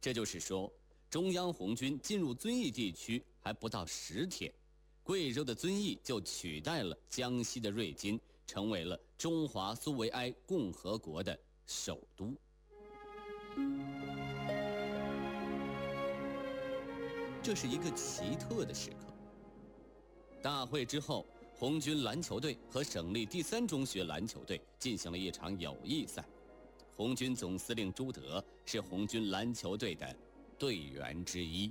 这就是说，中央红军进入遵义地区还不到10天，贵州的遵义就取代了江西的瑞金，成为了中华苏维埃共和国的首都。这是一个奇特的时刻。大会之后，红军篮球队和省立第3中学篮球队进行了一场友谊赛。红军总司令朱德是红军篮球队的队员之一。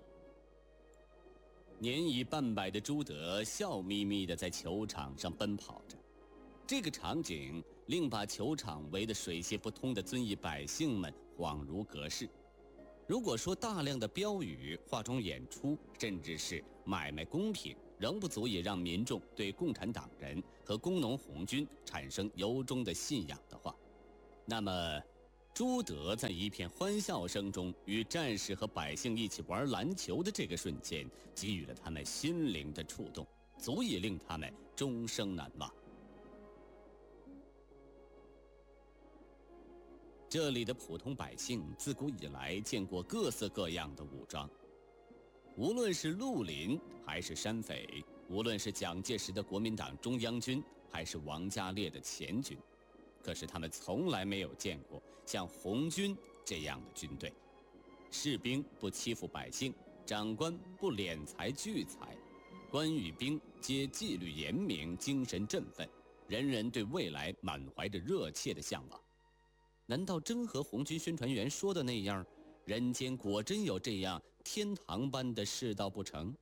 年已半百的朱德笑眯眯地在球场上奔跑着，这个场景令把球场围得水泄不通的遵义百姓们恍如隔世。如果说大量的标语、化妆演出，甚至是买卖公平，仍不足以让民众对共产党人和工农红军产生由衷的信仰的话，那么朱德在一片欢笑声中与战士和百姓一起玩篮球的这个瞬间，给予了他们心灵的触动，足以令他们终生难忘。这里的普通百姓自古以来见过各色各样的武装，无论是绿林还是山匪，无论是蒋介石的国民党中央军还是王家烈的前军，可是他们从来没有见过像红军这样的军队。士兵不欺负百姓，长官不敛财聚财，官与兵皆纪律严明，精神振奋，人人对未来满怀着热切的向往。难道真和红军宣传员说的那样，人间果真有这样天堂般的世道不成？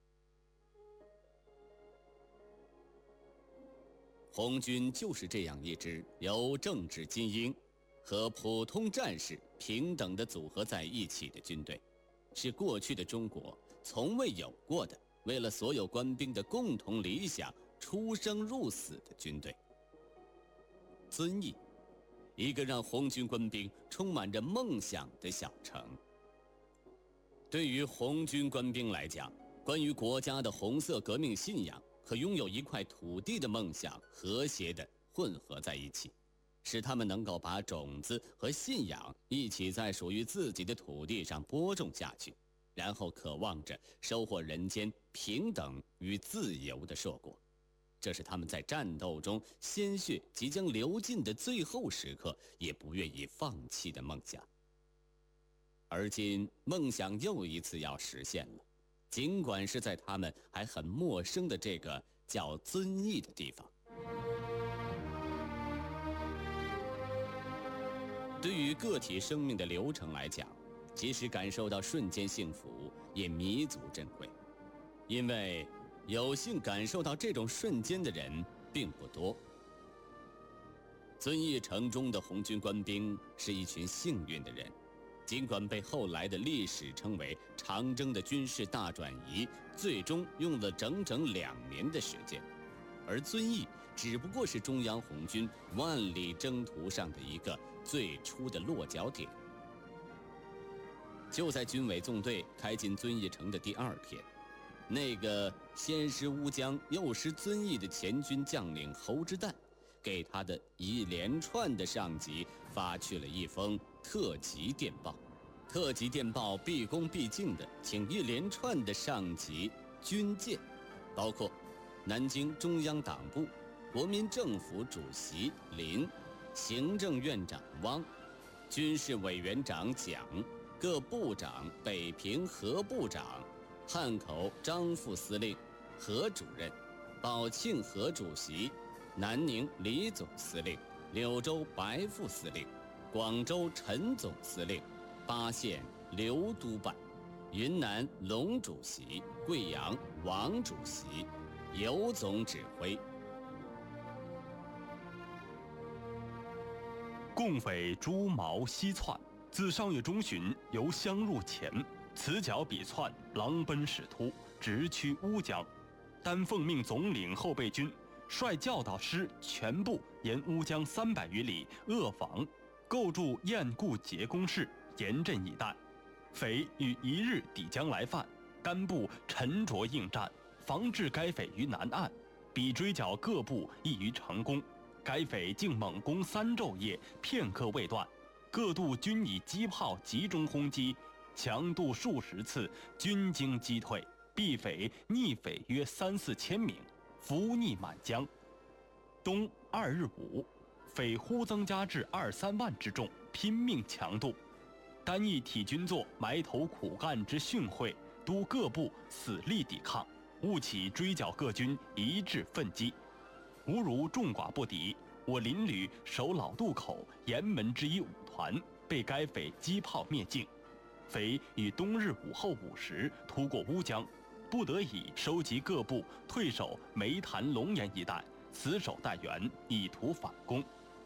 红军就是这样一支由政治精英和普通战士平等地组合在一起的军队，是过去的中国从未有过的为了所有官兵的共同理想出生入死的军队。遵义，一个让红军官兵充满着梦想的小城。对于红军官兵来讲，关于国家的红色革命信仰和拥有一块土地的梦想和谐地混合在一起，使他们能够把种子和信仰一起在属于自己的土地上播种下去，然后渴望着收获人间平等与自由的硕果。这是他们在战斗中鲜血即将流尽的最后时刻也不愿意放弃的梦想。而今梦想又一次要实现了，尽管是在他们还很陌生的这个叫遵义的地方。对于个体生命的流程来讲，即使感受到瞬间幸福，也弥足珍贵，因为有幸感受到这种瞬间的人并不多。遵义城中的红军官兵是一群幸运的人，尽管被后来的历史称为长征的军事大转移，最终用了整整2年的时间，而遵义只不过是中央红军万里征途上的一个最初的落脚点。就在军委纵队开进遵义城的第2天，那个先师乌江又师遵义的前军将领侯之旦，给他的一连串的上级发去了一封特急电报。特急电报毕恭毕敬地请一连串的上级军舰，包括南京中央党部、国民政府主席林、行政院长汪、军事委员长蒋、各部长、北平何部长、汉口张副司令、何主任、宝庆何主席、南宁李总司令、柳州白副司令、广州陈总司令、巴县刘督办、云南龙主席、贵阳王主席、尤总指挥。 共匪诸毛西窜，自上月中旬由湘入黔，此角彼窜，狼奔使突，直趋乌江。单奉命总领后备军率教导师全部沿乌江300余里扼防，构筑雁固节工事，严阵以待。匪于一日抵江来犯，甘部沉着应战，防治该匪于南岸，彼追剿各部亦于成功。该匪竟猛攻3昼夜，片刻未断，各度均以机炮集中轰击， 强渡数十次，军经击退，避匪逆匪约3、4千名，伏逆满江。冬2日午，匪忽增加至2、3万之众，拼命强渡。单一体军作埋头苦干之训会，督各部死力抵抗，务起追剿各军，一致奋击。吾如众寡不敌，我邻旅守老渡口沿门之一5团，被该匪击炮灭尽。匪于冬日午后5时突过乌江，不得已收集各部，退守梅潭、龙岩一带，死守待援，以图反攻。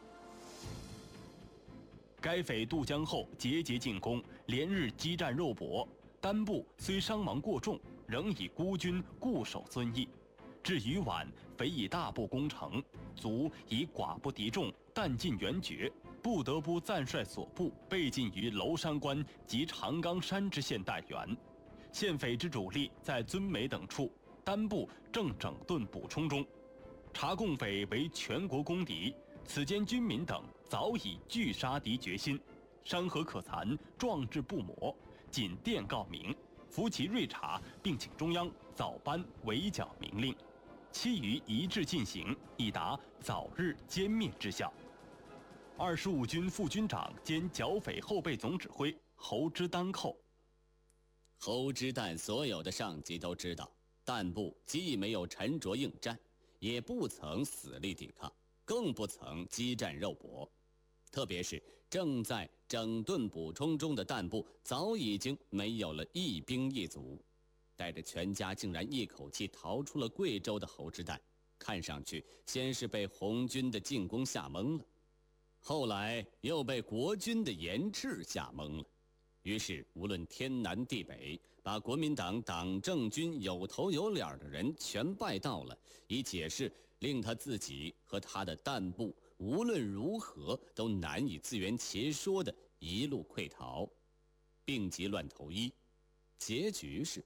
该匪渡江后节节进攻，连日激战肉搏，单部虽伤亡过重，仍以孤军固守遵义。至余晚，匪以大部攻城，卒以寡不敌众，弹尽援绝，不得不暂率所部备进于娄山关及长冈山之县待援。现匪之主力在遵美等处，单部正整顿补充中。察共匪为全国公敌，此间军民等早已拒杀敌决心，山河可残，壮志不磨，仅电告明，扶其锐察，并请中央早颁围剿明令，期于一致进行，以达早日歼灭之效。25军副军长兼剿匪后备总指挥侯之丹寇。 侯之旦所有的上级都知道，旦部既没有沉着应战，也不曾死力抵抗，更不曾激战肉搏。特别是正在整顿补充中的旦部，早已经没有了一兵一卒。带着全家竟然一口气逃出了贵州的侯之旦，看上去先是被红军的进攻吓懵了，后来又被国军的严斥吓懵了。于是无论天南地北，把国民党党政军有头有脸的人全拜到了，以解释令他自己和他的旦部无论如何都难以自圆其说的一路溃逃，病急乱投医。结局是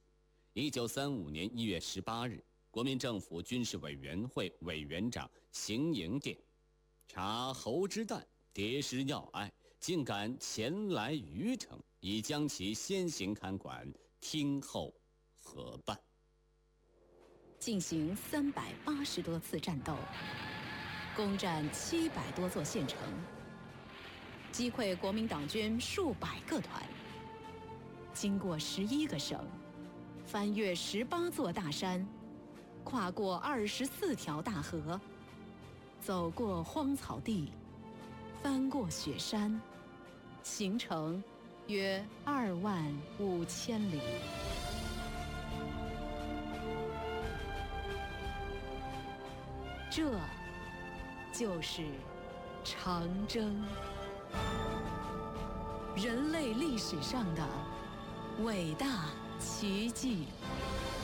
1935年1月18日，国民政府军事委员会委员长邢营电查侯之旦跌失要隘，竟敢前来虞城，已将其先行看管，听候核办。 进行380多次战斗，攻占700多座县城，击溃国民党军数百个团，经过11个省，翻越18座大山，跨过24条大河，走过荒草地，翻过雪山，行程约25000里。这就是长征，人类历史上的伟大奇迹。